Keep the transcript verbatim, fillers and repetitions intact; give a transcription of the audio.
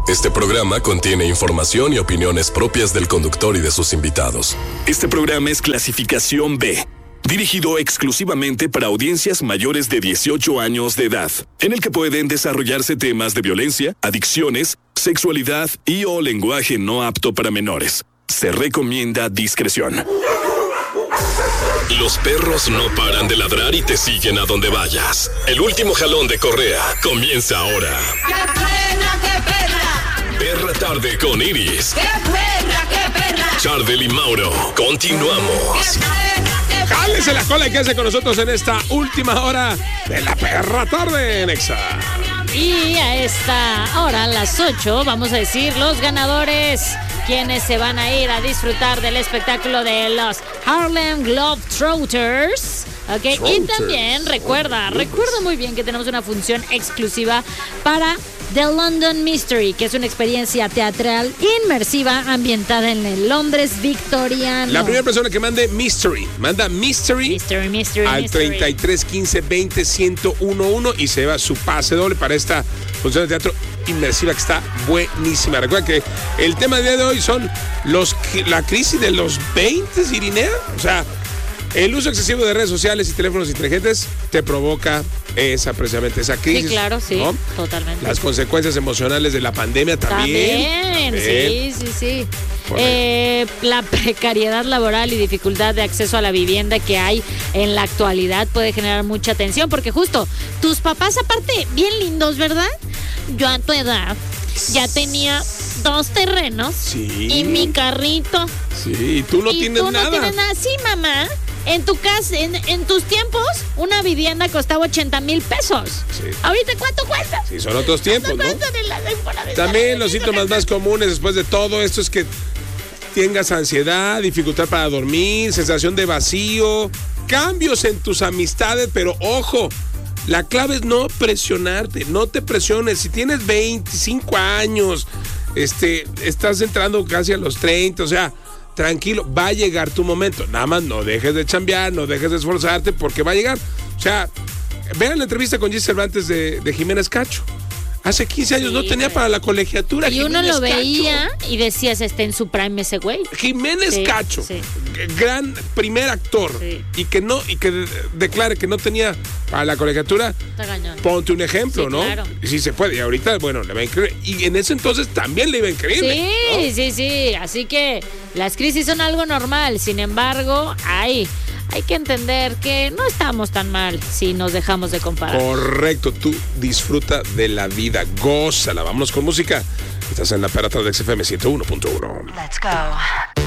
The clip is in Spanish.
Este programa contiene información y opiniones propias del conductor y de sus invitados. Este programa es clasificación B, dirigido exclusivamente para audiencias mayores de dieciocho años de edad, en el que pueden desarrollarse temas de violencia, adicciones, sexualidad y o lenguaje no apto para menores. Se recomienda discreción. Los perros no paran de ladrar y te siguen a donde vayas. El último jalón de correa comienza ahora. ¡Qué pena, qué perra! Perra Tarde con Iris. ¡Qué perra, qué perra! Chardel y Mauro. Continuamos. ¡Qué perra, qué perra! Jálese la cola y quédese con nosotros en esta última hora de la Perra Tarde en Exa. Y a esta hora, a las ocho, vamos a decir los ganadores, quienes se van a ir a disfrutar del espectáculo de los Harlem Globetrotters. Okay. Y también recuerda, recuerda muy bien que tenemos una función exclusiva para The London Mystery, que es una experiencia teatral inmersiva ambientada en el Londres victoriano. La primera persona que mande Mystery, manda Mystery, Mystery, Mystery al Mystery. treinta y tres quince veinte ciento uno y se va su pase doble para esta función de teatro inmersiva que está buenísima. Recuerda que el tema del día de hoy son los la crisis de los veinte, Irinea. O sea, el uso excesivo de redes sociales y teléfonos inteligentes te provoca esa, precisamente esa crisis. Sí, claro, sí, ¿no? Totalmente. Las consecuencias emocionales de la pandemia también. También, sí, sí, sí. Bueno. Eh, la precariedad laboral y dificultad de acceso a la vivienda que hay en la actualidad puede generar mucha tensión, porque justo tus papás, aparte, bien lindos, ¿verdad? Yo a tu edad ya tenía dos terrenos Sí. y mi carrito. Sí, y tú no y tienes tú no nada. tienes nada. Sí, mamá. En tu casa, en, en tus tiempos, una vivienda costaba ochenta mil pesos. Sí. ¿Ahorita cuánto cuesta? Sí, son otros tiempos, ¿no? ¿Cuánto de la temporada? También los síntomas más comunes después de todo esto es que tengas ansiedad, dificultad para dormir, sensación de vacío, cambios en tus amistades, pero ojo, la clave es no presionarte, no te presiones. Si tienes veinticinco años, este, estás entrando casi a los treinta, o sea, tranquilo, va a llegar tu momento. Nada más no dejes de chambear, no dejes de esforzarte porque va a llegar. O sea, vean la entrevista con Gis Cervantes de, de Jiménez Cacho. Hace quince años sí, no tenía para la colegiatura. Y uno Jiménez lo veía Cacho. Y decías, está en su prime ese güey. Jiménez sí, Cacho, sí. gran primer actor, sí. y que no y que de, declare que no tenía para la colegiatura. Está cañón. Ponte un ejemplo, sí, ¿no? Claro. Y si se puede. Y ahorita, bueno, le va increíble. Y en ese entonces también le iba increíble. Sí, ¿no? sí, sí. Así que las crisis son algo normal. Sin embargo, hay, hay que entender que no estamos tan mal si nos dejamos de comparar. Correcto, tú disfruta de la vida, gózala. Vámonos con música. Estás en la Perra Tarde de X F M ciento uno punto uno. Let's go.